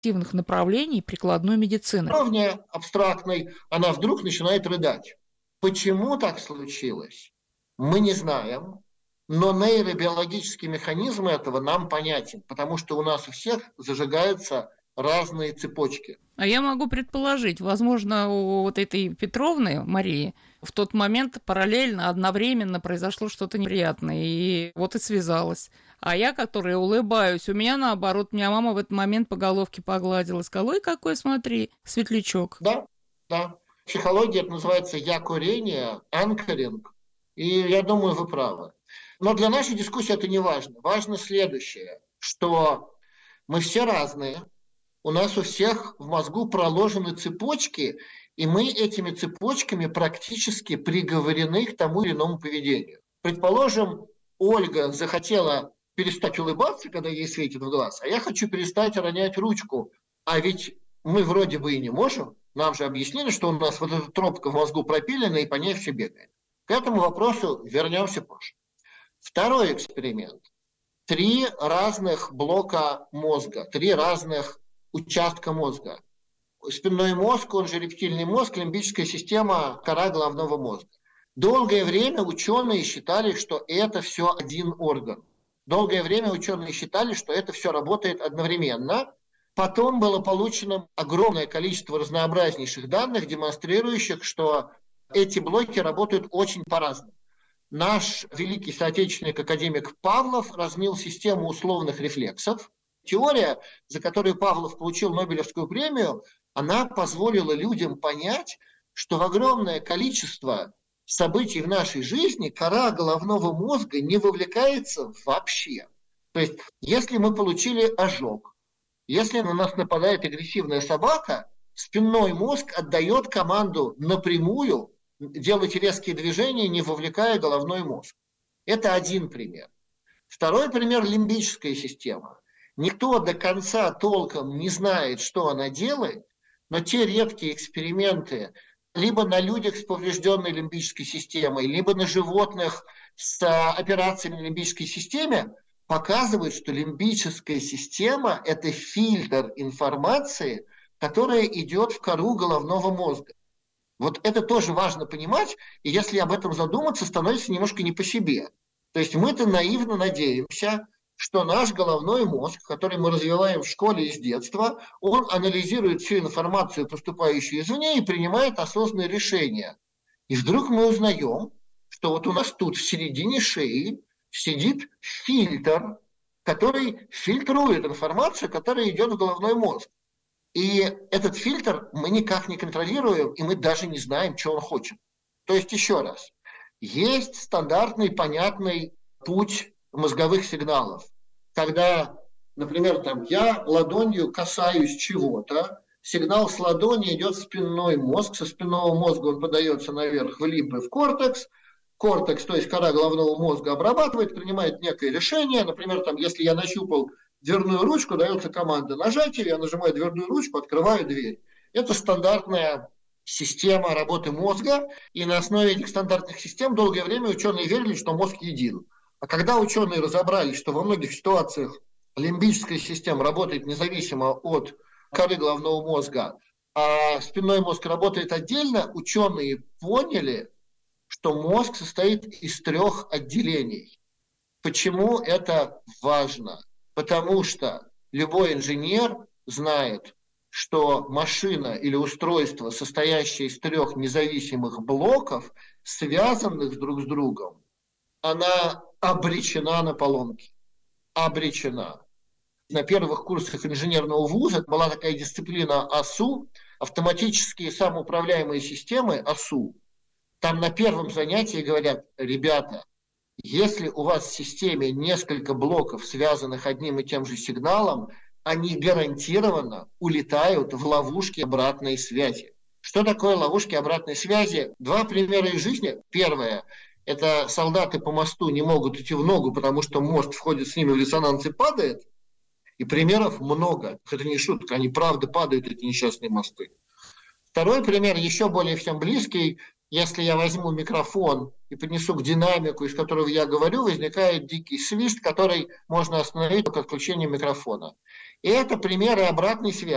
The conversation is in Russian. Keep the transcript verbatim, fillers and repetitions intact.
активных направлений прикладной медицины. Уровня абстрактной она вдруг начинает рыдать. Почему так случилось, мы не знаем, но нейробиологический механизм этого нам понятен, потому что у нас у всех зажигаются разные цепочки. А я могу предположить, возможно, у вот этой Петровны, Марии, в тот момент параллельно, одновременно произошло что-то неприятное, и вот и связалась. А я, которая улыбаюсь, у меня наоборот, меня мама в этот момент по головке погладила, сказала: ой, какой, смотри, светлячок. Да, да. В психологии это называется якорение, анкоринг, и я думаю, вы правы. Но для нашей дискуссии это не важно. Важно следующее, что мы все разные, у нас у всех в мозгу проложены цепочки, и мы этими цепочками практически приговорены к тому или иному поведению. Предположим, Ольга захотела перестать улыбаться, когда ей светит в глаз, а я хочу перестать ронять ручку. А ведь мы вроде бы и не можем. Нам же объяснили, что у нас вот эта тропка в мозгу пропилена, и по ней все бегает. К этому вопросу вернемся позже. Второй эксперимент. Три разных блока мозга, три разных участка мозга. Спинной мозг, он же рептильный мозг, лимбическая система, кора головного мозга. Долгое время ученые считали, что это все один орган. Долгое время ученые считали, что это все работает одновременно. Потом было получено огромное количество разнообразнейших данных, демонстрирующих, что эти блоки работают очень по-разному. Наш великий соотечественник академик Павлов развил систему условных рефлексов. Теория, за которую Павлов получил Нобелевскую премию, она позволила людям понять, что в огромное количество событий в нашей жизни кора головного мозга не вовлекается вообще. То есть, если мы получили ожог, если на нас нападает агрессивная собака, спинной мозг отдает команду напрямую делать резкие движения, не вовлекая головной мозг. Это один пример. Второй пример – лимбическая система. Никто до конца толком не знает, что она делает, но те редкие эксперименты либо на людях с поврежденной лимбической системой, либо на животных с операциями на лимбической системе показывают, что лимбическая система – это фильтр информации, которая идет в кору головного мозга. Вот это тоже важно понимать, и если об этом задуматься, становится немножко не по себе. То есть мы-то наивно надеемся, что наш головной мозг, который мы развиваем в школе и с детства, он анализирует всю информацию, поступающую извне, и принимает осознанные решения. И вдруг мы узнаем, что вот у нас тут в середине шеи сидит фильтр, который фильтрует информацию, которая идет в головной мозг. И этот фильтр мы никак не контролируем, и мы даже не знаем, что он хочет. То есть, еще раз, есть стандартный, понятный путь мозговых сигналов. Когда, например, там, я ладонью касаюсь чего-то, сигнал с ладони идет в спинной мозг, со спинного мозга он подается наверх в лимб и в кортекс. Кортекс, то есть кора головного мозга, обрабатывает, принимает некое решение. Например, там, если я нащупал дверную ручку, дается команда нажатия, я нажимаю дверную ручку, открываю дверь. Это стандартная система работы мозга, и на основе этих стандартных систем долгое время ученые верили, что мозг един. А когда ученые разобрались, что во многих ситуациях лимбическая система работает независимо от коры головного мозга, а спинной мозг работает отдельно, ученые поняли, что мозг состоит из трех отделений. Почему это важно? Потому что любой инженер знает, что машина или устройство, состоящее из трех независимых блоков, связанных друг с другом, она обречена на поломки. Обречена. На первых курсах инженерного вуза была такая дисциплина АСУ, автоматические самоуправляемые системы АСУ. Там на первом занятии говорят: ребята, если у вас в системе несколько блоков, связанных одним и тем же сигналом, они гарантированно улетают в ловушки обратной связи. Что такое ловушки обратной связи? Два примера из жизни. Первое – это солдаты по мосту не могут идти в ногу, потому что мост входит с ними в резонанс и падает. И примеров много. Это не шутка, они правда падают, эти несчастные мосты. Второй пример, еще более всем близкий. Если я возьму микрофон и поднесу к динамику, из которого я говорю, возникает дикий свист, который можно остановить только отключением микрофона. И это примеры обратной связи.